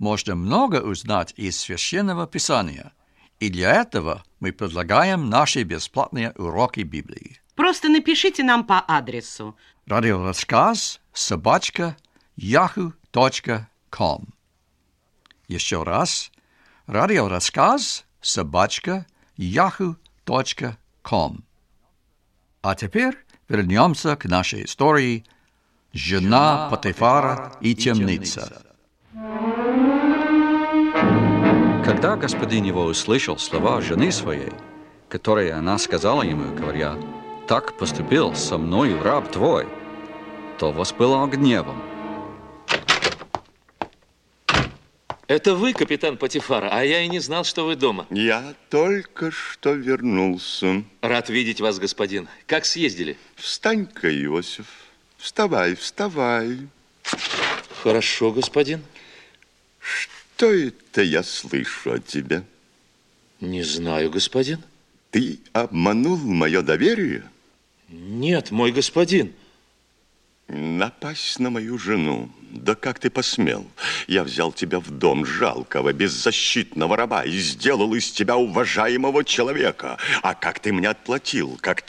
можно много узнать из Священного Писания. И для этого мы предлагаем наши бесплатные уроки Библии. Просто напишите нам по адресу radioraskaz@yahoo.com. Еще раз. radioraskaz@yahoo.com. А теперь вернемся к нашей истории «Жена Потифара и темница». Когда господин его услышал слова жены своей, которые она сказала ему, говоря: «Так поступил со мною раб твой», то воспылал гневом. Это вы, капитан Потифара, а я и не знал, что вы дома. Я только что вернулся. Рад видеть вас, господин. Как съездили? Встань-ка, Иосиф. Вставай, вставай. Хорошо, господин. Что это я слышу от тебя? Не знаю, господин. Ты обманул мое доверие? Нет, мой господин. Напасть на мою жену. Да как ты посмел? Я взял тебя в дом жалкого, беззащитного раба и сделал из тебя уважаемого человека. А как ты мне отплатил? Как